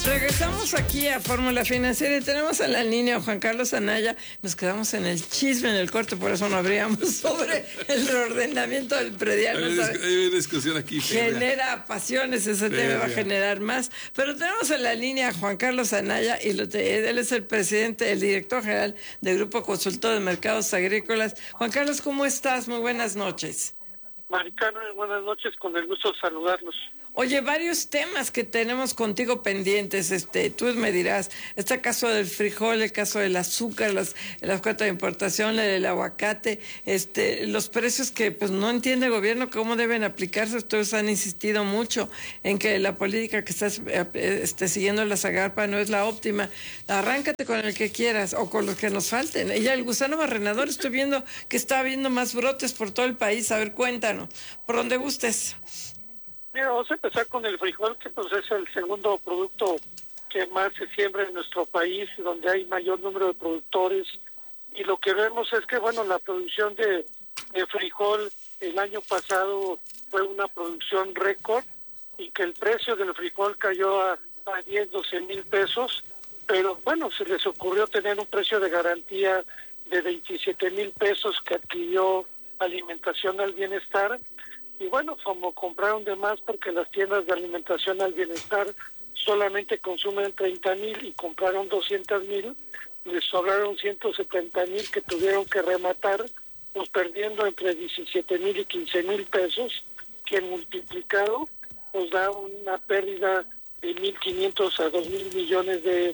Regresamos aquí a Fórmula Financiera y tenemos en la línea a Juan Carlos Anaya. Nos quedamos en el chisme, en el corte, por eso no abríamos sobre el reordenamiento del predial. Hay una discusión aquí. Genera pasiones, ese tema va a generar más. Pero tenemos en la línea a Juan Carlos Anaya y él es el presidente, el director general del Grupo Consultor de Mercados Agrícolas. Juan Carlos, ¿cómo estás? Muy buenas noches. Maricano, buenas noches, con el gusto de saludarlos. Oye, varios temas que tenemos contigo pendientes, tú me dirás, este caso del frijol, el caso del azúcar, las cuotas de importación, el aguacate, los precios que pues no entiende el gobierno cómo deben aplicarse. Ustedes han insistido mucho en que la política que estás siguiendo la Zagarpa no es la óptima. Arráncate con el que quieras o con los que nos falten. Y el gusano barrenador, estoy viendo que está habiendo más brotes por todo el país. A ver, cuéntanos, por donde gustes. Mira, vamos a empezar con el frijol, que pues es el segundo producto que más se siembra en nuestro país, donde hay mayor número de productores. Y lo que vemos es que, bueno, la producción de frijol el año pasado fue una producción récord y que el precio del frijol cayó a 10, 12 mil pesos. Pero bueno, se les ocurrió tener un precio de garantía de 27 mil pesos que adquirió Alimentación al Bienestar. Y bueno, como compraron de más porque las tiendas de Alimentación al Bienestar solamente consumen 30,000 y compraron 200,000, les sobraron 170,000 que tuvieron que rematar, pues perdiendo entre 17,000 y 15,000 pesos, que multiplicado pues da una pérdida de 1,500 a 2,000 millones de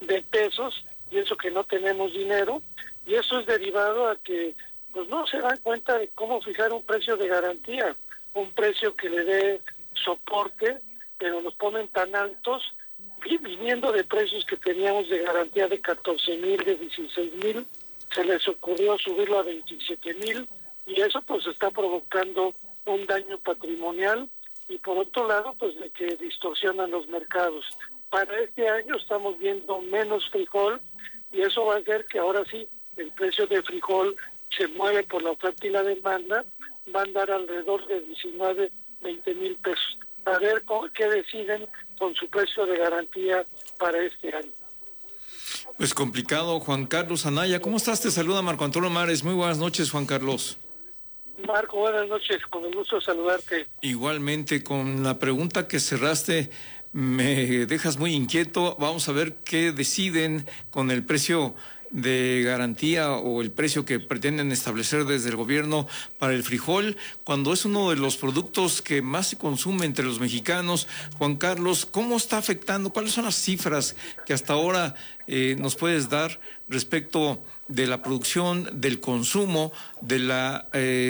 pesos, y eso que no tenemos dinero, y eso es derivado a que pues no se dan cuenta de cómo fijar un precio de garantía, un precio que le dé soporte, pero los ponen tan altos, viniendo de precios que teníamos de garantía de 14,000, de 16,000, se les ocurrió subirlo a 27,000, y eso pues está provocando un daño patrimonial, y por otro lado pues de que distorsionan los mercados. Para este año estamos viendo menos frijol, y eso va a hacer que ahora sí el precio de frijol se mueve por la oferta y la demanda, va a andar alrededor de 19, 20 mil pesos. A ver qué deciden con su precio de garantía para este año. Pues complicado, Juan Carlos Anaya. ¿Cómo estás? Te saluda Marco Antonio Mares. Muy buenas noches, Juan Carlos. Marco, buenas noches. Con el gusto de saludarte. Igualmente, con la pregunta que cerraste, me dejas muy inquieto. Vamos a ver qué deciden con el precio de garantía o el precio que pretenden establecer desde el gobierno para el frijol, cuando es uno de los productos que más se consume entre los mexicanos. Juan Carlos, ¿cómo está afectando? ¿Cuáles son las cifras que hasta ahora nos puedes dar respecto de la producción, del consumo, de la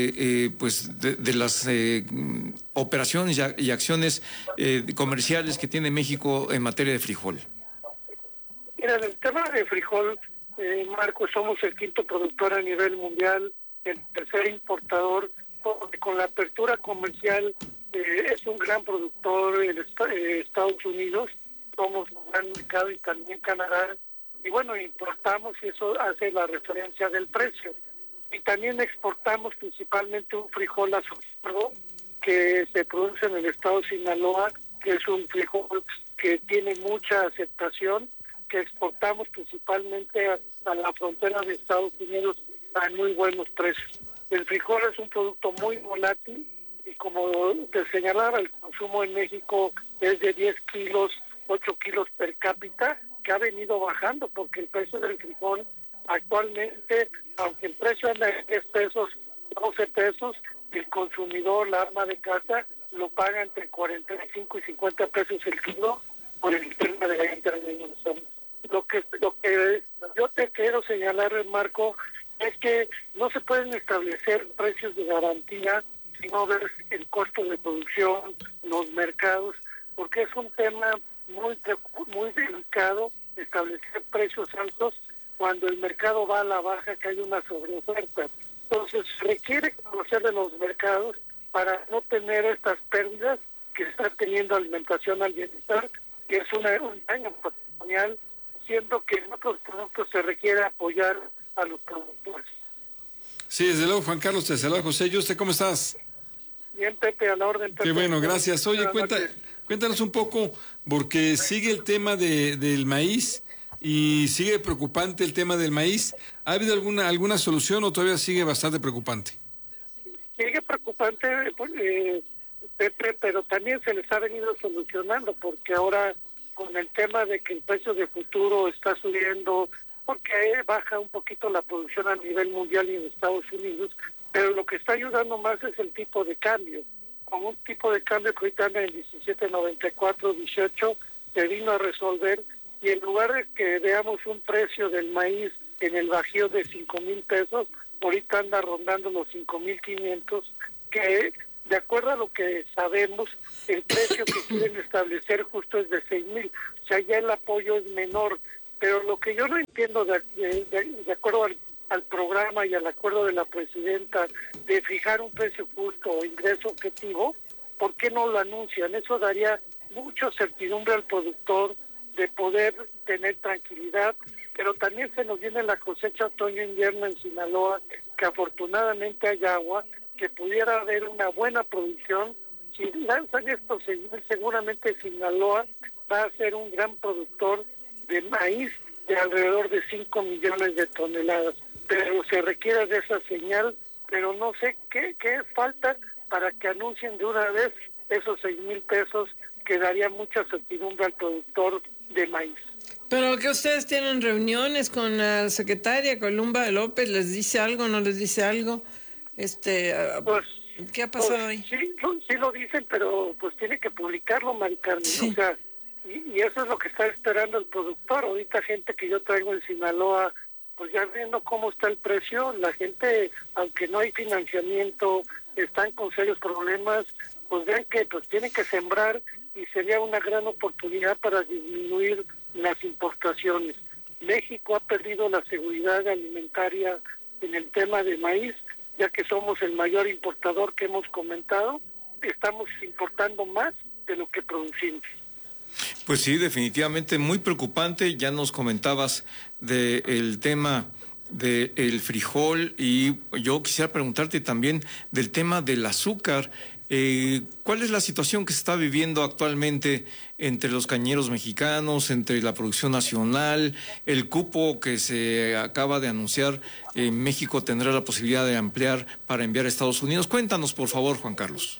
de las operaciones y acciones comerciales que tiene México en materia de frijol? Mira, en el tema de frijol, Marco, somos el quinto productor a nivel mundial, el tercer importador, porque con la apertura comercial es un gran productor en Estados Unidos, somos un gran mercado, y también Canadá, y bueno, importamos, y eso hace la referencia del precio. Y también exportamos principalmente un frijol azul que se produce en el estado de Sinaloa, que es un frijol que tiene mucha aceptación, que exportamos principalmente a la frontera de Estados Unidos a muy buenos precios. El frijol es un producto muy volátil, y como te señalaba, el consumo en México es de 10 kilos, 8 kilos per cápita, que ha venido bajando porque el precio del frijol actualmente, aunque el precio anda en 10 pesos, 12 pesos, el consumidor, la ama de casa, lo paga entre 45 y 50 pesos el kilo por el tema de la intervención. Lo que yo te quiero señalar, Marco, es que no se pueden establecer precios de garantía si no ves el costo de producción, los mercados, porque es un tema muy delicado establecer precios altos cuando el mercado va a la baja, que hay una sobreoferta. Entonces requiere conocer de los mercados para no tener estas pérdidas que está teniendo Alimentación al Bienestar, que es un daño patrimonial, siendo que en otros productos se requiere apoyar a los productores. Sí, desde luego, Juan Carlos, te saluda José. ¿Y usted cómo estás? Bien, Pepe, a la orden, Pepe. Qué bueno, gracias. Oye, Cuéntanos un poco, porque sigue el tema del maíz y sigue preocupante el tema del maíz. ¿Ha habido alguna solución o todavía sigue bastante preocupante? Sigue preocupante, Pepe, pero también se les ha venido solucionando, porque ahora con el tema de que el precio de futuro está subiendo, porque baja un poquito la producción a nivel mundial y en Estados Unidos, pero lo que está ayudando más es el tipo de cambio. Con un tipo de cambio que ahorita anda en 17.94, 18, se vino a resolver, y en lugar de que veamos un precio del maíz en el bajío de 5,000 pesos, ahorita anda rondando los 5,500, que de acuerdo a lo que sabemos, el precio que quieren establecer justo es de 6,000, o sea, ya el apoyo es menor, pero lo que yo no entiendo de acuerdo al programa y al acuerdo de la presidenta de fijar un precio justo o ingreso objetivo, ¿por qué no lo anuncian? Eso daría mucha certidumbre al productor de poder tener tranquilidad, pero también se nos viene la cosecha otoño-invierno en Sinaloa, que afortunadamente hay agua, que pudiera haber una buena producción. Si lanzan estos 6,000, seguramente Sinaloa va a ser un gran productor de maíz de alrededor de 5 millones de toneladas, pero se requiere de esa señal, pero no sé qué falta para que anuncien de una vez esos 6,000 pesos, que daría mucha certidumbre al productor de maíz. Pero que ustedes tienen reuniones con la secretaria Columba López, ¿les dice algo, no les dice algo? Pues, ¿qué ha pasado ahí? Sí lo dicen, pero pues tiene que publicarlo, Mari Carmen, Sí. O sea, y eso es lo que está esperando el productor. Ahorita gente que yo traigo en Sinaloa, pues ya viendo cómo está el precio, la gente, aunque no hay financiamiento, están con serios problemas, pues ven que pues tienen que sembrar, y sería una gran oportunidad para disminuir las importaciones. México ha perdido la seguridad alimentaria en el tema de maíz, ya que somos el mayor importador que hemos comentado, estamos importando más de lo que producimos. Pues sí, definitivamente muy preocupante. Ya nos comentabas del tema del frijol, y yo quisiera preguntarte también del tema del azúcar. ¿Cuál es la situación que se está viviendo actualmente entre los cañeros mexicanos, entre la producción nacional, el cupo que se acaba de anunciar? México tendrá la posibilidad de ampliar para enviar a Estados Unidos. Cuéntanos, por favor, Juan Carlos.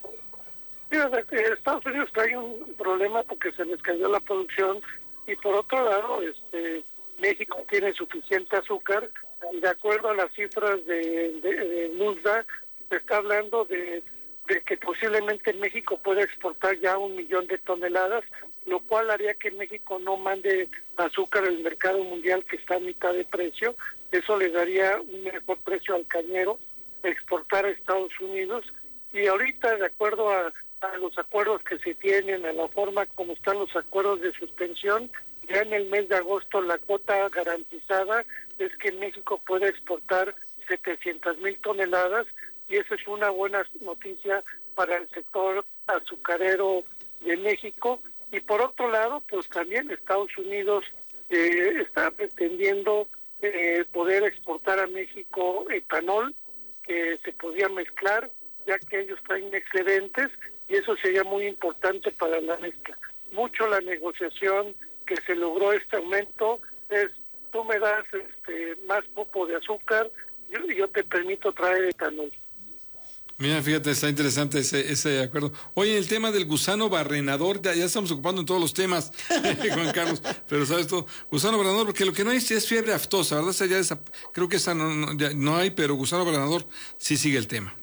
Estados Unidos trae un problema porque se les cayó la producción, y por otro lado, México tiene suficiente azúcar, y de acuerdo a las cifras de NUSDA, se está hablando de que posiblemente México pueda exportar ya 1 millón de toneladas, lo cual haría que México no mande azúcar al mercado mundial, que está a mitad de precio. Eso le daría un mejor precio al cañero, exportar a Estados Unidos. Y ahorita, de acuerdo a los acuerdos que se tienen, a la forma como están los acuerdos de suspensión, ya en el mes de agosto la cuota garantizada es que México puede exportar 700,000 toneladas, y esa es una buena noticia para el sector azucarero de México. Y por otro lado, pues también Estados Unidos está pretendiendo poder exportar a México etanol, que se podía mezclar, ya que ellos traen excedentes, y eso sería muy importante para la mezcla. Mucho la negociación que se logró este aumento es: tú me das más poco de azúcar, yo te permito traer etanol. Mira, fíjate, está interesante ese acuerdo. Oye, el tema del gusano barrenador, ya estamos ocupando en todos los temas, Juan Carlos, pero sabes tú, gusano barrenador, porque lo que no hay es fiebre aftosa, ¿verdad? Creo que esa no hay, pero gusano barrenador sí sigue el tema.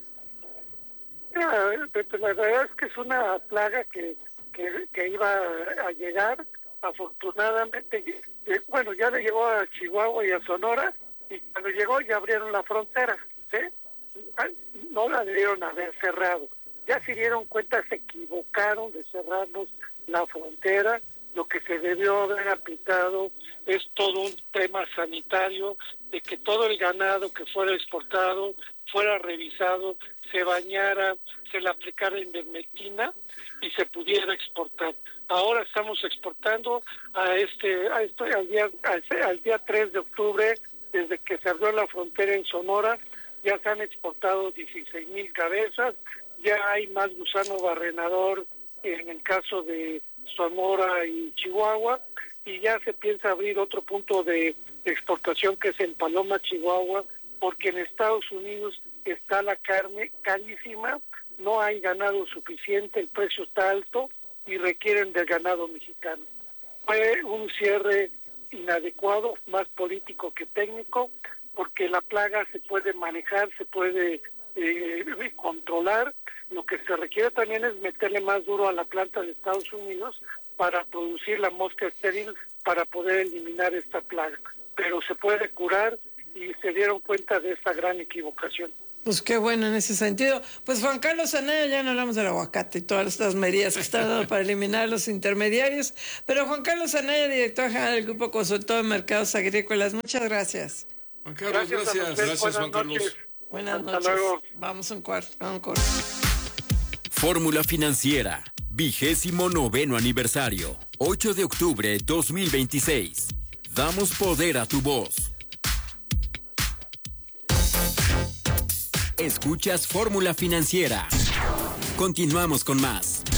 La verdad es que es una plaga que iba a llegar. Afortunadamente, bueno, ya le llegó a Chihuahua y a Sonora, y cuando llegó ya abrieron la frontera, ¿sí? No la debieron haber cerrado. Ya se dieron cuenta, se equivocaron de cerrarnos la frontera. Lo que se debió haber aplicado es todo un tema sanitario, de que todo el ganado que fuera exportado fuera revisado, se bañara, se le aplicara ivermectina y se pudiera exportar. Ahora estamos exportando al día 3 de octubre, desde que se abrió la frontera en Sonora, ya se han exportado 16,000 cabezas, ya hay más gusano barrenador en el caso de Sonora y Chihuahua, y ya se piensa abrir otro punto de exportación que es en Paloma, Chihuahua, porque en Estados Unidos está la carne carísima, no hay ganado suficiente, el precio está alto y requieren del ganado mexicano. Fue un cierre inadecuado, más político que técnico, porque la plaga se puede manejar, se puede controlar. Lo que se requiere también es meterle más duro a la planta de Estados Unidos para producir la mosca estéril, para poder eliminar esta plaga. Pero se puede curar y se dieron cuenta de esta gran equivocación. Pues qué bueno en ese sentido. Pues Juan Carlos Anaya, ya no hablamos del aguacate y todas estas medidas que están dando para eliminar los intermediarios, pero Juan Carlos Anaya, director general del Grupo Consultor de Mercados Agrícolas, muchas gracias. Juan Carlos, gracias. Gracias, Juan Carlos. Buenas noches. Hasta luego. Vamos a un corte. Fórmula Financiera, 29º aniversario, 8 de octubre 2026. Damos poder a tu voz. Escuchas Fórmula Financiera. Continuamos con más.